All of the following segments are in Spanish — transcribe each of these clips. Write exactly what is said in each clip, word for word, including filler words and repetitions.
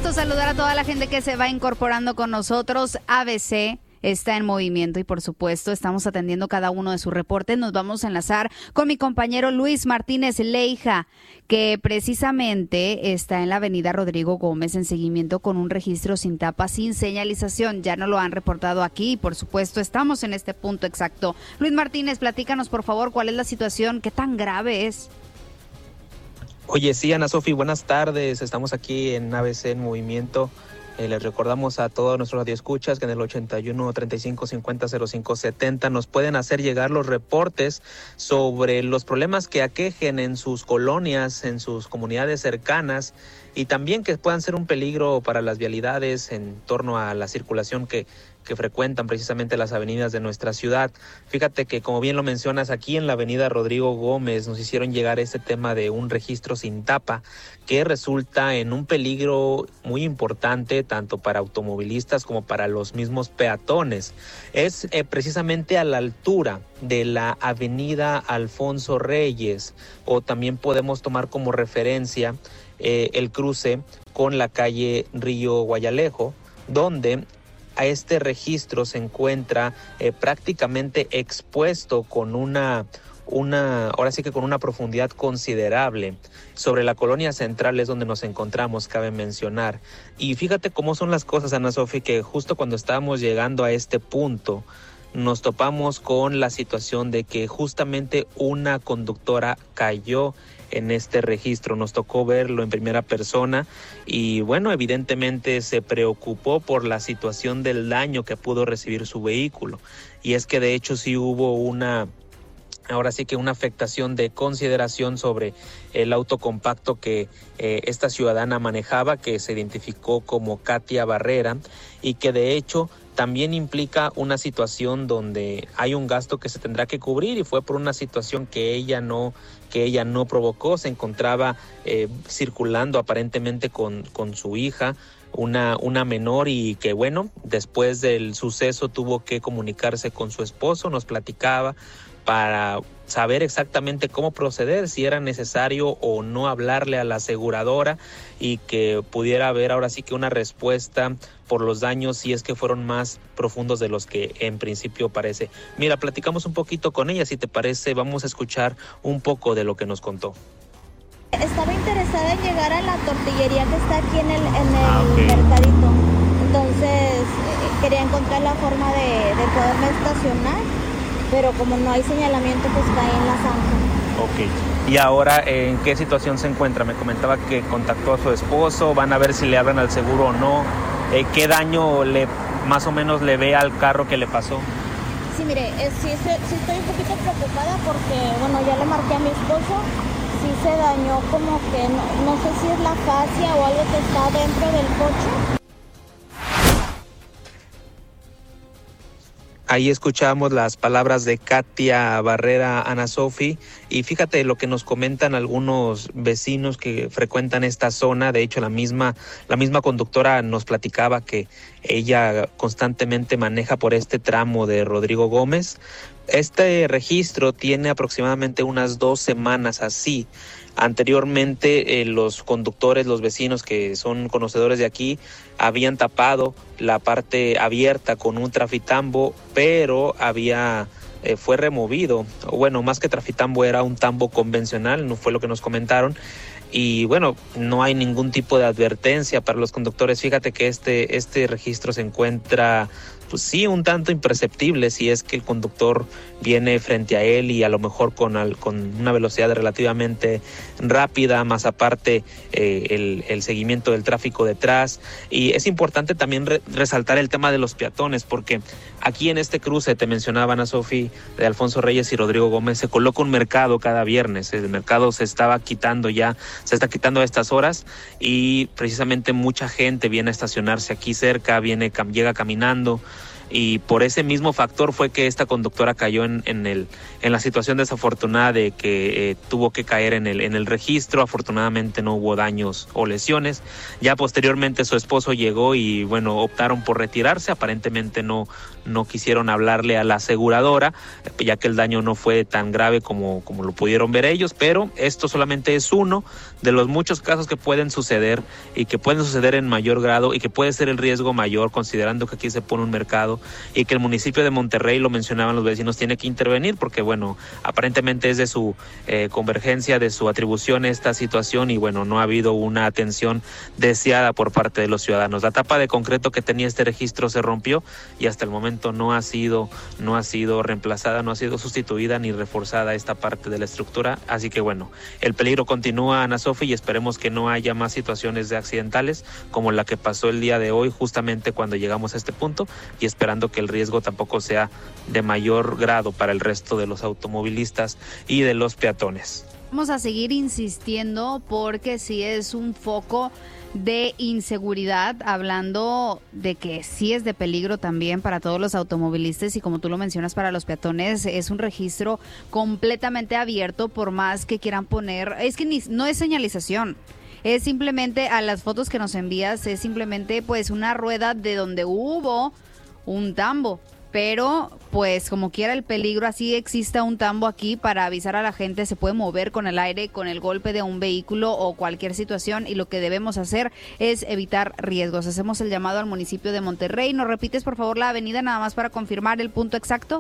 gusto saludar a toda la gente que se va incorporando con nosotros. A B C está en movimiento y por supuesto estamos atendiendo cada uno de sus reportes. Nos vamos a enlazar con mi compañero Luis Martínez Leija, que precisamente está en la avenida Rodrigo Gómez en seguimiento con un registro sin tapa, sin señalización. Ya nos lo han reportado aquí y por supuesto estamos en este punto exacto. Luis Martínez, platícanos por favor cuál es la situación, qué tan grave es. Oye, sí, Ana Sofi, buenas tardes. Estamos aquí en A B C en movimiento. Eh, les recordamos a todos nuestros radioescuchas que en el ochenta y uno, treinta y cinco, cincuenta, cero cinco, setenta nos pueden hacer llegar los reportes sobre los problemas que aquejen en sus colonias, en sus comunidades cercanas y también que puedan ser un peligro para las vialidades en torno a la circulación que que frecuentan precisamente las avenidas de nuestra ciudad. Fíjate que, como bien lo mencionas, aquí en la avenida Rodrigo Gómez nos hicieron llegar este tema de un registro sin tapa que resulta en un peligro muy importante tanto para automovilistas como para los mismos peatones. Es eh, precisamente a la altura de la avenida Alfonso Reyes, o también podemos tomar como referencia eh, el cruce con la calle Río Guayalejo, donde a este registro se encuentra eh, prácticamente expuesto con una, una, ahora sí que con una profundidad considerable. Sobre la colonia central es donde nos encontramos, cabe mencionar. Y fíjate cómo son las cosas, Ana Sofi, que justo cuando estábamos llegando a este punto, nos topamos con la situación de que justamente una conductora cayó en este registro. Nos tocó verlo en primera persona y bueno, evidentemente se preocupó por la situación del daño que pudo recibir su vehículo. Y es que de hecho sí hubo una, ahora sí que una afectación de consideración sobre el auto compacto que eh, esta ciudadana manejaba, que se identificó como Katia Barrera y que de hecho también implica una situación donde hay un gasto que se tendrá que cubrir y fue por una situación que ella no, que ella no provocó. Se encontraba eh, circulando aparentemente con, con su hija, una, una menor, y que bueno, después del suceso tuvo que comunicarse con su esposo. Nos platicaba para saber exactamente cómo proceder, si era necesario o no hablarle a la aseguradora y que pudiera haber ahora sí que una respuesta por los daños si es que fueron más profundos de los que en principio parece. Mira, platicamos un poquito con ella, si te parece, vamos a escuchar un poco de lo que nos contó. Estaba interesada en llegar a la tortillería que está aquí en el, en el ah, okay. mercadito, entonces eh, quería encontrar la forma de, de poderme estacionar, pero como no hay señalamiento, pues caí en la zanja. Ok. ¿Y ahora en qué situación se encuentra? Me comentaba que contactó a su esposo, van a ver si le hablan al seguro o no. Eh, ¿Qué daño le más o menos le ve al carro que le pasó? Sí, mire, eh, sí, sí estoy un poquito preocupada porque, bueno, ya le marqué a mi esposo, sí se dañó como que, no, no sé si es la fascia o algo que está dentro del coche. Ahí escuchamos las palabras de Katia Barrera, Ana Sofi, y fíjate lo que nos comentan algunos vecinos que frecuentan esta zona. De hecho, la misma, la misma conductora nos platicaba que ella constantemente maneja por este tramo de Rodrigo Gómez. Este registro tiene aproximadamente unas dos semanas así. Anteriormente eh, los conductores, los vecinos que son conocedores de aquí, habían tapado la parte abierta con un trafitambo, pero había eh, fue removido. Bueno, más que trafitambo era un tambo convencional, no fue lo que nos comentaron. Y bueno, no hay ningún tipo de advertencia para los conductores. Fíjate que este, este registro se encuentra, pues sí, un tanto imperceptible si es que el conductor viene frente a él y a lo mejor con, al, con una velocidad relativamente rápida, más aparte eh, el, el seguimiento del tráfico detrás. Y es importante también re- resaltar el tema de los peatones, porque aquí en este cruce, te mencionaba Ana Sofi, de Alfonso Reyes y Rodrigo Gómez, se coloca un mercado cada viernes. El mercado se estaba quitando ya, se está quitando a estas horas y precisamente mucha gente viene a estacionarse aquí cerca, viene llega caminando. y por ese mismo factor fue que esta conductora cayó en, en, el, en la situación desafortunada de que eh, tuvo que caer en el, en el registro. Afortunadamente no hubo daños o lesiones. Ya posteriormente su esposo llegó y bueno, optaron por retirarse. Aparentemente no, no quisieron hablarle a la aseguradora, ya que el daño no fue tan grave como, como lo pudieron ver ellos, pero esto solamente es uno de los muchos casos que pueden suceder y que pueden suceder en mayor grado y que puede ser el riesgo mayor, considerando que aquí se pone un mercado y que el municipio de Monterrey, lo mencionaban los vecinos, tiene que intervenir porque bueno, aparentemente es de su eh, convergencia, de su atribución esta situación y bueno, no ha habido una atención deseada por parte de los ciudadanos. La tapa de concreto que tenía este registro se rompió y hasta el momento no ha sido, no ha sido reemplazada, no ha sido sustituida ni reforzada esta parte de la estructura, así que bueno, el peligro continúa, Ana Sofi, y esperemos que no haya más situaciones de accidentales como la que pasó el día de hoy, justamente cuando llegamos a este punto, y esperando que el riesgo tampoco sea de mayor grado para el resto de los automovilistas y de los peatones. Vamos a seguir insistiendo porque sí es un foco de inseguridad, hablando de que sí es de peligro también para todos los automovilistas y como tú lo mencionas para los peatones, es un registro completamente abierto por más que quieran poner, es que ni, no es señalización. Es simplemente, a las fotos que nos envías, es simplemente pues una rueda de donde hubo un tambo. Pero, pues, como quiera el peligro, así exista un tambo aquí para avisar a la gente, se puede mover con el aire, con el golpe de un vehículo o cualquier situación, y lo que debemos hacer es evitar riesgos. Hacemos el llamado al municipio de Monterrey. ¿Nos repites, por favor, la avenida nada más para confirmar el punto exacto?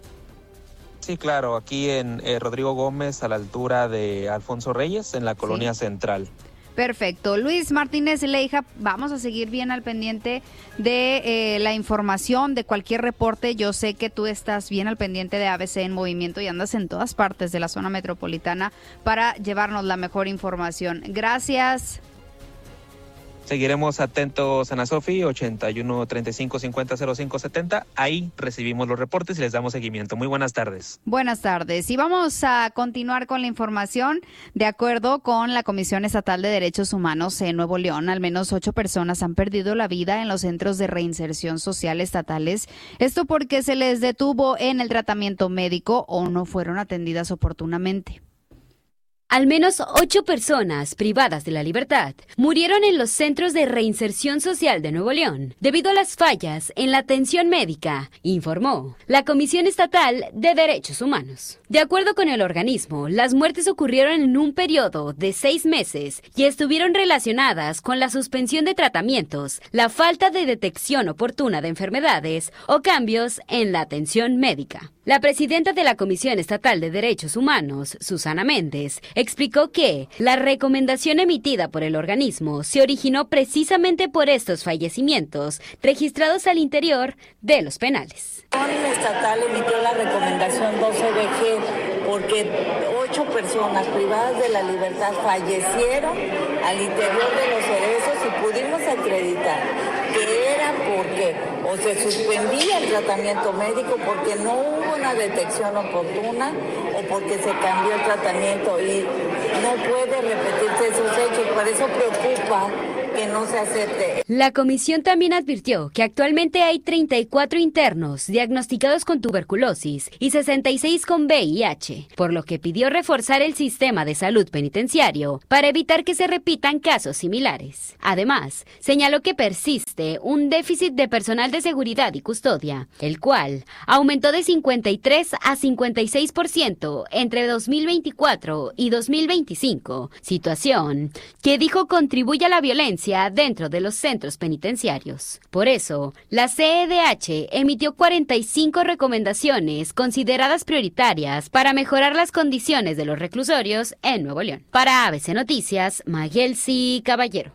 Sí, claro, aquí en eh, Rodrigo Gómez, a la altura de Alfonso Reyes, en la colonia sí. Central. Perfecto. Luis Martínez Leija, vamos a seguir bien al pendiente de eh, la información, de cualquier reporte. Yo sé que tú estás bien al pendiente de A B C en movimiento y andas en todas partes de la zona metropolitana para llevarnos la mejor información. Gracias. Seguiremos atentos, Ana Sofi, ochenta y uno, treinta y cinco, cincuenta, cero cinco, setenta. Ahí recibimos los reportes y les damos seguimiento. Muy buenas tardes. Buenas tardes. Y vamos a continuar con la información. De acuerdo con la Comisión Estatal de Derechos Humanos en Nuevo León, al menos ocho personas han perdido la vida en los centros de reinserción social estatales. Esto porque se les detuvo en el tratamiento médico o no fueron atendidas oportunamente. Al menos ocho personas privadas de la libertad murieron en los centros de reinserción social de Nuevo León debido a las fallas en la atención médica, informó la Comisión Estatal de Derechos Humanos. De acuerdo con el organismo, las muertes ocurrieron en un periodo de seis meses y estuvieron relacionadas con la suspensión de tratamientos, la falta de detección oportuna de enfermedades o cambios en la atención médica. La presidenta de la Comisión Estatal de Derechos Humanos, Susana Méndez, explicó que la recomendación emitida por el organismo se originó precisamente por estos fallecimientos registrados al interior de los penales. La Comisión Estatal emitió la recomendación doce B G porque ocho personas privadas de la libertad fallecieron al interior de los cerezos y pudimos acreditar que era porque o se suspendía el tratamiento médico porque no hubo una detección oportuna o porque se cambió el tratamiento y no puede repetirse esos hechos, por eso preocupa que no se acepte. La comisión también advirtió que actualmente hay treinta y cuatro internos diagnosticados con tuberculosis y sesenta y seis con V I H, por lo que pidió reforzar el sistema de salud penitenciario para evitar que se repitan casos similares. Además, señaló que persiste un déficit de personal de seguridad y custodia, el cual aumentó de cincuenta y tres a cincuenta y seis por ciento entre dos mil veinticuatro y dos mil veinticinco, situación que dijo contribuye a la violencia dentro de los centros penitenciarios. Por eso, la C E D H emitió cuarenta y cinco recomendaciones consideradas prioritarias para mejorar las condiciones de los reclusorios en Nuevo León. Para A B C Noticias, Magelsi Caballero.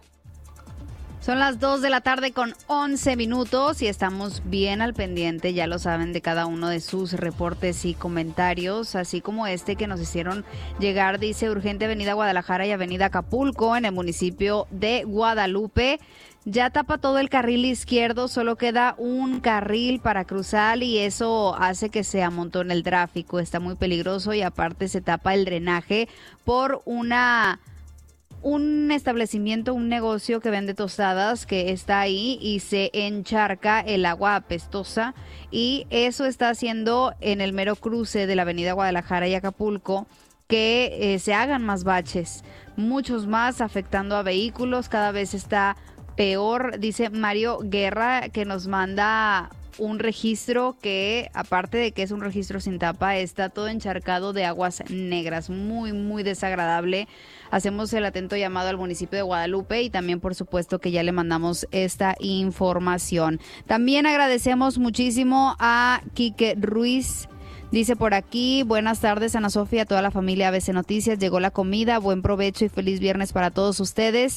Son las dos de la tarde con once minutos y estamos bien al pendiente, ya lo saben, de cada uno de sus reportes y comentarios, así como este que nos hicieron llegar, dice urgente Avenida Guadalajara y Avenida Acapulco en el municipio de Guadalupe. Ya tapa todo el carril izquierdo, solo queda un carril para cruzar y eso hace que se amontone el tráfico. Está muy peligroso y aparte se tapa el drenaje por una... un establecimiento, un negocio que vende tostadas que está ahí y se encharca el agua apestosa, y eso está haciendo en el mero cruce de la avenida Guadalajara y Acapulco que eh, se hagan más baches, muchos más, afectando a vehículos. Cada vez está peor. Dice Mario Guerra que nos manda un registro que, aparte de que es un registro sin tapa, está todo encharcado de aguas negras, muy muy desagradable. Hacemos el atento llamado al municipio de Guadalupe y también, por supuesto, que ya le mandamos esta información. También agradecemos muchísimo a Quique Ruiz. Dice por aquí: buenas tardes, Ana Sofía, a toda la familia A B C Noticias. Llegó la comida, buen provecho y feliz viernes para todos ustedes.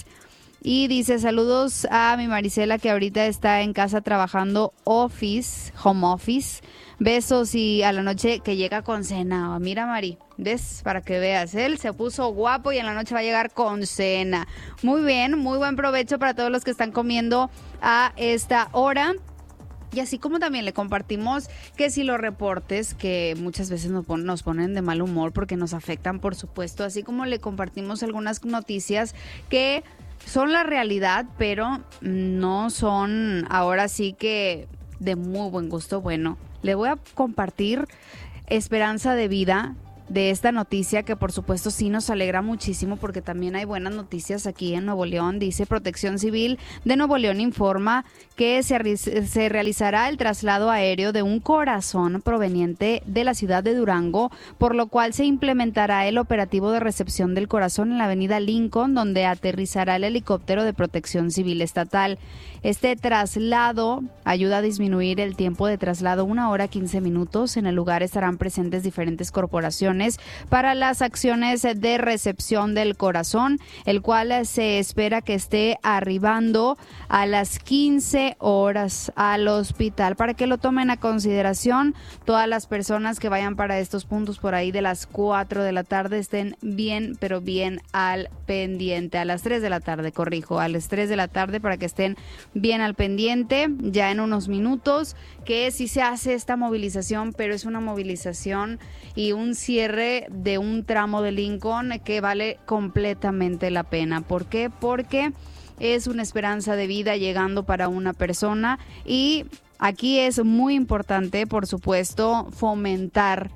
Y dice: saludos a mi Marisela, que ahorita está en casa trabajando office, home office. Besos, y a la noche que llega con cena. Mira, Mari, ¿ves? Para que veas, él se puso guapo y en la noche va a llegar con cena. Muy bien, muy buen provecho para todos los que están comiendo a esta hora. Y así como también le compartimos que si los reportes que muchas veces nos ponen, nos ponen de mal humor porque nos afectan, por supuesto, así como le compartimos algunas noticias que son la realidad, pero no son ahora sí que de muy buen gusto. Bueno, le voy a compartir esperanza de vida de esta noticia, que por supuesto sí nos alegra muchísimo porque también hay buenas noticias aquí en Nuevo León. Dice: Protección Civil de Nuevo León informa que se, se realizará el traslado aéreo de un corazón proveniente de la ciudad de Durango, por lo cual se implementará el operativo de recepción del corazón en la avenida Lincoln, donde aterrizará el helicóptero de Protección Civil Estatal. Este traslado ayuda a disminuir el tiempo de traslado, una hora quince minutos. En el lugar estarán presentes diferentes corporaciones para las acciones de recepción del corazón, el cual se espera que esté arribando a las quince horas al hospital. Para que lo tomen a consideración, todas las personas que vayan para estos puntos por ahí de las cuatro de la tarde estén bien, pero bien al pendiente. A las tres de la tarde, corrijo, a las tres de la tarde, para que estén bien al pendiente. Ya en unos minutos que sí se hace esta movilización, pero es una movilización y un cierre de un tramo de Lincoln que vale completamente la pena. ¿Por qué? Porque es una esperanza de vida llegando para una persona, y aquí es muy importante, por supuesto, fomentar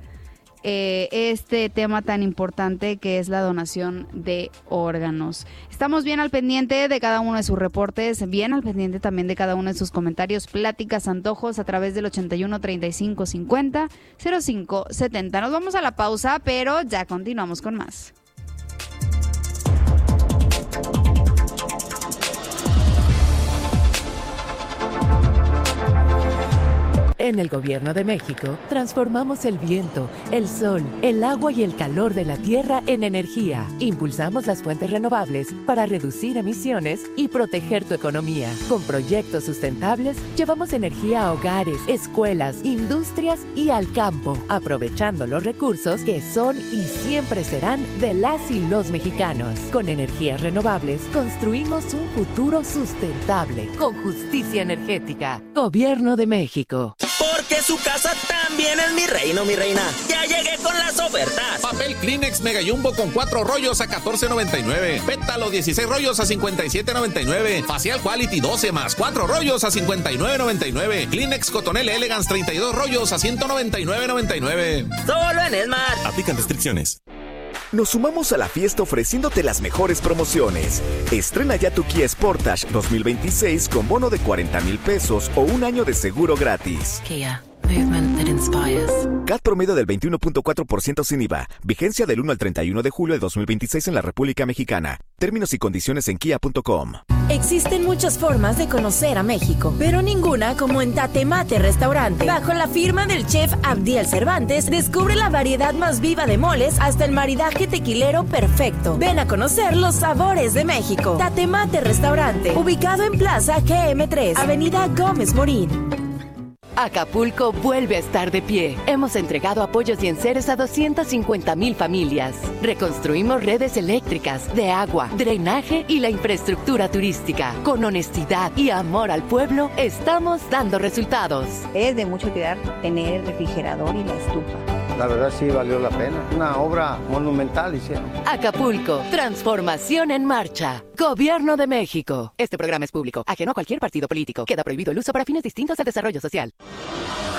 Eh, este tema tan importante que es la donación de órganos. Estamos bien al pendiente de cada uno de sus reportes, bien al pendiente también de cada uno de sus comentarios, pláticas, antojos a través del ochenta y uno, treinta y cinco, cincuenta, cero cinco, setenta. Nos vamos a la pausa, pero ya continuamos con más. En el Gobierno de México, transformamos el viento, el sol, el agua y el calor de la tierra en energía. Impulsamos las fuentes renovables para reducir emisiones y proteger tu economía. Con proyectos sustentables, llevamos energía a hogares, escuelas, industrias y al campo, aprovechando los recursos que son y siempre serán de las y los mexicanos. Con energías renovables, construimos un futuro sustentable, con justicia energética. Gobierno de México. Porque su casa también es mi reino, mi reina. Ya llegué con las ofertas. Papel Kleenex Mega Jumbo con cuatro rollos a catorce noventa y nueve. Pétalo dieciséis rollos a cincuenta y siete noventa y nueve. Facial Quality doce más cuatro rollos a cincuenta y nueve noventa y nueve. Kleenex Cotonel Elegance treinta y dos rollos a ciento noventa y nueve noventa y nueve. Solo en Esmart. Aplican restricciones. Nos sumamos a la fiesta ofreciéndote las mejores promociones. Estrena ya tu Kia Sportage dos mil veintiséis con bono de cuarenta mil pesos o un año de seguro gratis. Kia, movement that inspires. C A T promedio del veintiuno punto cuatro por ciento sin I V A. Vigencia del uno al treinta y uno de julio de dos mil veintiséis en la República Mexicana. Términos y condiciones en kia punto com. Existen muchas formas de conocer a México, pero ninguna como en Tatemate Restaurante. Bajo la firma del chef Abdiel Cervantes, descubre la variedad más viva de moles hasta el maridaje tequilero perfecto. Ven a conocer los sabores de México. Tatemate Restaurante, ubicado en Plaza G M tres, Avenida Gómez Morín. Acapulco vuelve a estar de pie. Hemos entregado apoyos y enseres a doscientas cincuenta mil familias. Reconstruimos redes eléctricas, de agua, drenaje y la infraestructura turística. Con honestidad y amor al pueblo, estamos dando resultados. Es de mucho cuidar tener el refrigerador y la estufa. la verdad sí valió la pena. Una obra monumental hicieron. Acapulco, transformación en marcha. Gobierno de México. Este programa es público, ajeno a cualquier partido político. Queda prohibido el uso para fines distintos al desarrollo social.